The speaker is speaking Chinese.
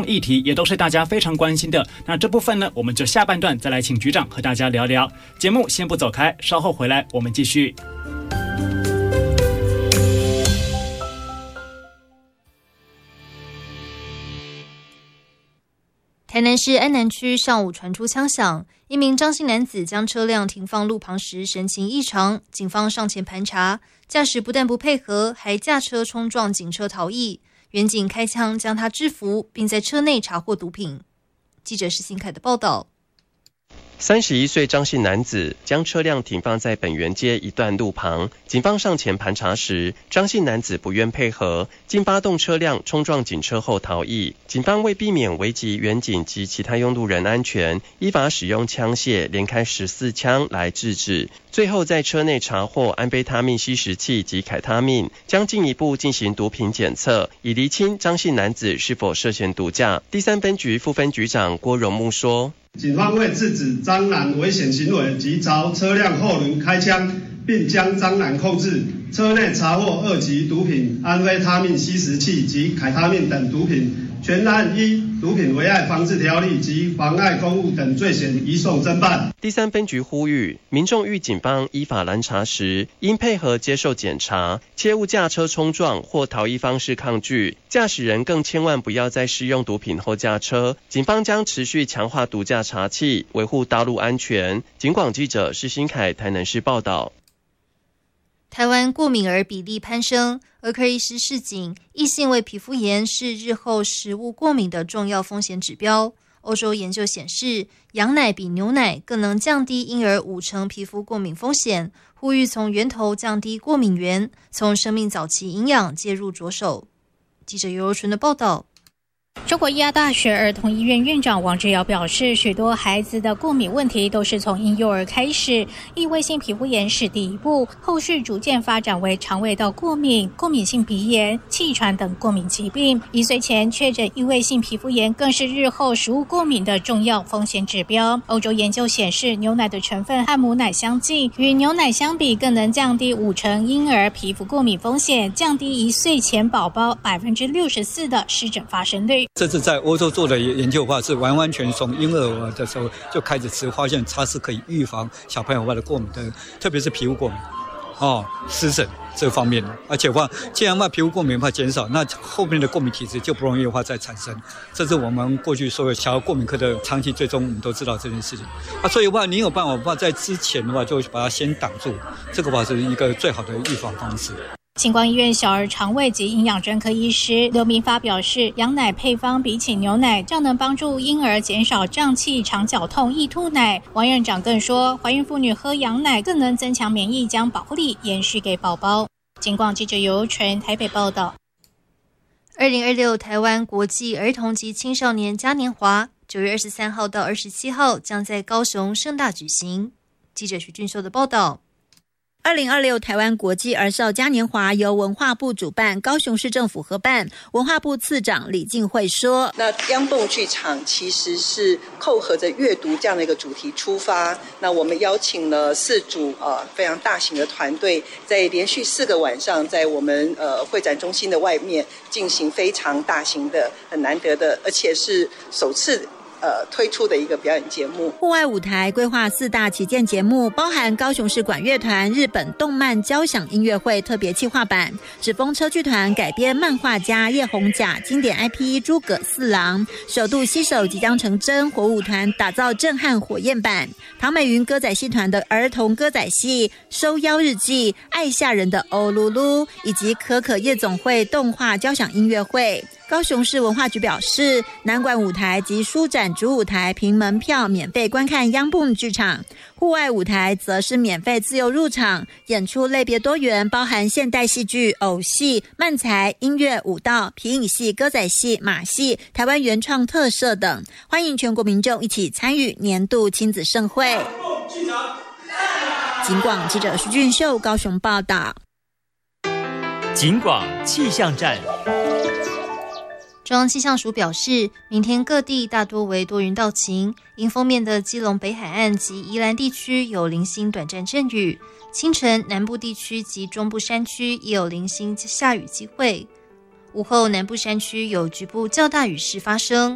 议题也都是大家非常关心的。那这部分呢，我们就下半段再来请局长和大家聊聊。节目先不走开，稍后回来我们继续。 台南市安南区上午传出枪响，一名张姓男子将车辆停放路旁时神情异常，警方上前盘查，驾驶不但不配合，还驾车冲撞警车逃逸，员警开枪将他制服，并在车内查获毒品。记者施新凯的报道。 31岁张姓男子将车辆停放在本源街一段路旁，警方上前盘查时，张姓男子不愿配合，竟发动车辆冲撞警车后逃逸。警方为避免危及员警及其他用路人安全，依法使用枪械连开14枪来制止。最后在车内查获安非他命吸食器及凯他命，将进一步进行毒品检测，以厘清张姓男子是否涉嫌毒驾。第3分局副分局长郭荣木说， 警方为制止张男危险行为，即朝车辆后轮开枪，并将张男控制。车内查获2级毒品安非他命吸食器及凯他命等毒品，全案依毒品危害防治条例及妨碍公务等罪嫌移送侦办。 第3分局呼吁民众遇警方依法拦查时，应配合接受检查，切勿驾车冲撞或逃逸方式抗拒。驾驶人更千万不要在施用毒品后驾车。警方将持续强化毒驾查缉，维护道路安全。警广记者施新凯台南市报道。 台湾过敏儿比例攀升，儿科医师示警，异性位皮肤炎是日后食物过敏的重要风险指标。欧洲研究显示，羊奶比牛奶更能降低婴儿50%皮肤过敏风险，呼吁从源头降低过敏源，从生命早期营养介入着手。记者尤柔纯的报道。 中国医药大学儿童医院院长王志尧表示，许多孩子的过敏问题都是从婴幼儿开始，异位性皮肤炎是第一步，后续逐渐发展为肠胃道过敏、过敏性鼻炎、气喘等过敏疾病。1岁前确诊异位性皮肤炎更是日后食物过敏的重要风险指标。欧洲研究显示，牛奶的成分和母奶相近，与牛奶相比更能降低50%婴儿皮肤过敏风险，降低1岁前宝宝64%的湿疹发生率。 这次在欧洲做的研究的话，是完完全从婴儿的时候就开始吃，发现它是可以预防小朋友的过敏的，特别是皮肤过敏、湿疹这方面的。而且话，既然皮肤过敏减少，那后面的过敏体质就不容易再产生。这是我们过去所有小儿过敏科的长期追踪，我们都知道这件事情。所以的话，你有办法在之前的话，就把它先挡住，这个话是一个最好的预防方式。 星光医院小儿肠胃及营养专科医师刘明发表示，羊奶配方比起牛奶较能帮助婴儿减少胀气、肠绞痛、易吐奶。王院长更说，怀孕妇女喝羊奶更能增强免疫，将保护力延续给宝宝。警广记者尤纯台北报道。 2026台湾国际儿童及青少年嘉年华9月23号到27号将在高雄盛大举行。记者徐俊秀的报道。 2026台湾国际儿少嘉年华由文化部主办，高雄市政府合办。文化部次长李静慧说， 那央蹦剧场其实是扣合着阅读这样的一个主题出发，那我们邀请了4组非常大型的团队，在连续4个晚上在我们会展中心的外面进行非常大型的很难得的，而且是首次推出的一个表演节目。 户外舞台规划4大旗舰节目，包含高雄市管乐团日本动漫交响音乐会特别企划版，纸风车剧团改编漫画家叶宏甲经典 IP 诸葛四郎，首度携手即将成真火舞团打造震撼火焰版，唐美云歌仔戏团的儿童歌仔戏收妖日记、爱吓人的欧噜噜，以及可可夜总会动画交响音乐会。高雄市文化局表示，南管舞台及书展主舞台凭门票免费观看央蹦剧场，户外舞台则是免费自由入场，演出类别多元，包含现代戏剧、偶戏、漫才、音乐、舞蹈、皮影戏、歌仔戏、马戏、台湾原创特色等，欢迎全国民众一起参与年度亲子盛会。警广记者徐俊秀高雄报道。 警广气象站。 中央气象署表示，明天各地大多为多云到晴，迎风面的基隆北海岸及宜兰地区有零星短暂阵雨，清晨南部地区及中部山区也有零星下雨机会，午后南部山区有局部较大雨势发生，